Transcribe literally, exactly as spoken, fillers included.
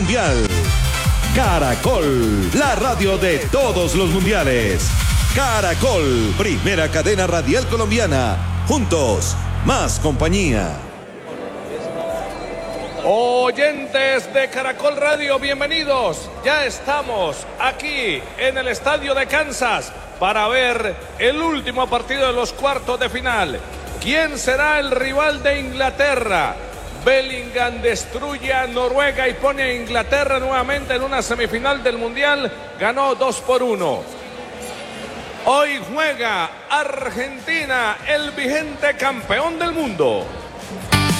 mundial. Caracol, la radio de todos los mundiales. Caracol, primera cadena radial colombiana. Juntos, más compañía. Oyentes de Caracol Radio, bienvenidos. Ya estamos aquí en el estadio de Kansas para ver el último partido de los cuartos de final. ¿Quién será el rival de Inglaterra? Bellingham destruye a Noruega y pone a Inglaterra nuevamente en una semifinal del Mundial. Ganó dos por uno. Hoy juega Argentina, el vigente campeón del mundo.